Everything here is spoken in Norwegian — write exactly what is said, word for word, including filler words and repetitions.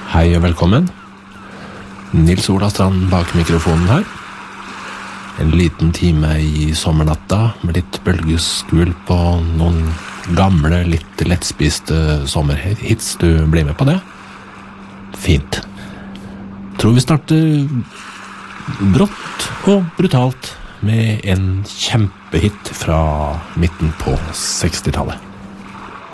Hei og velkommen. Nils Ola Strand bak mikrofonen her. En liten time i sommernatta med litt bølgeskvul på noen gamle, litt lettspiste sommerhits. Du blir med på det? Fint. Tror vi starter brått og brutalt med en kjempehit fra midten på sekstitallet.